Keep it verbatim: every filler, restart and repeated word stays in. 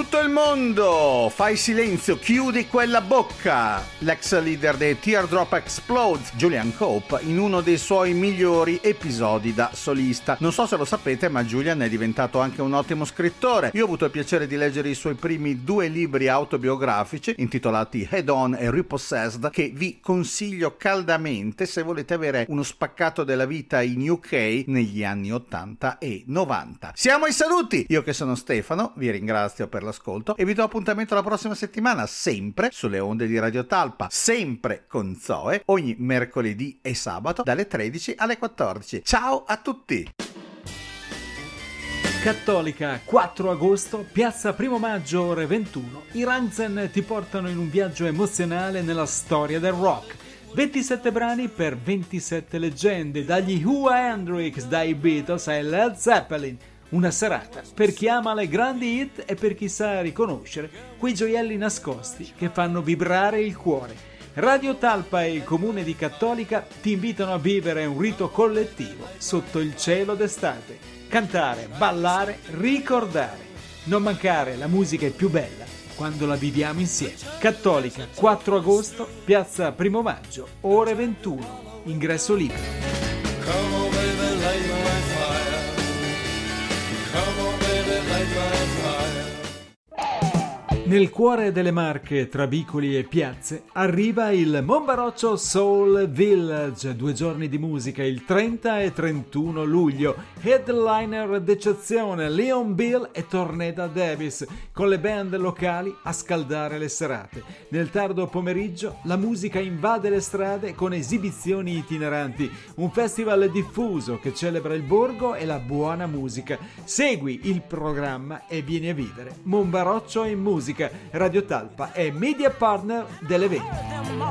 Tutto il mondo, fai silenzio, chiudi quella bocca. L'ex leader dei Teardrop Explodes, Julian Cope, in uno dei suoi migliori episodi da solista. Non so se lo sapete, ma Julian è diventato anche un ottimo scrittore. Io ho avuto il piacere di leggere i suoi primi due libri autobiografici, intitolati Head On e Repossessed, che vi consiglio caldamente se volete avere uno spaccato della vita in U K negli anni ottanta e novanta. Siamo ai saluti! Io che sono Stefano, vi ringrazio per l'ascolto e vi do appuntamento la prossima settimana, sempre sulle onde di Radio Talpa, sempre con Zoe, ogni mercoledì e sabato dalle tredici alle quattordici. Ciao a tutti! Cattolica, quattro agosto, piazza Primo Maggio, ore ventuno. I Rammstein ti portano in un viaggio emozionale nella storia del rock. ventisette brani per ventisette leggende, dagli Who a Hendrix, dai Beatles ai Led Zeppelin. Una serata per chi ama le grandi hit e per chi sa riconoscere quei gioielli nascosti che fanno vibrare il cuore. Radio Talpa e il comune di Cattolica ti invitano a vivere un rito collettivo sotto il cielo d'estate. Cantare, ballare, ricordare. Non mancare, la musica è più bella quando la viviamo insieme. Cattolica, quattro agosto, piazza Primo Maggio, ore ventuno. Ingresso libero. Come on, baby, light my fire. Come on, baby, light my fire. Nel cuore delle Marche, tra vicoli e piazze, arriva il Monbaroccio Soul Village, due giorni di musica il trenta e trentuno luglio, headliner d'eccezione Leon Bill e Torneda Davis, con le band locali a scaldare le serate. Nel tardo pomeriggio la musica invade le strade con esibizioni itineranti, un festival diffuso che celebra il borgo e la buona musica. Segui il programma e vieni a vivere Monbaroccio in musica. Radio Talpa è media partner dell'evento.